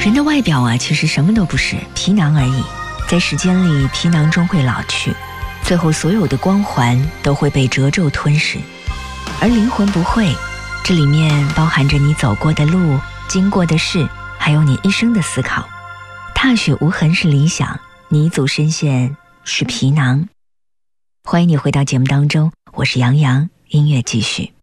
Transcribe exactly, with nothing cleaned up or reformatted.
人的外表啊，其实什么都不是，皮囊而已。在时间里，皮囊终会老去，最后所有的光环都会被褶皱吞噬，而灵魂不会。这里面包含着你走过的路，经过的事，还有你一生的思考。踏雪无痕是理想，泥足深陷是皮囊。欢迎你回到节目当中，我是杨洋，音乐继续。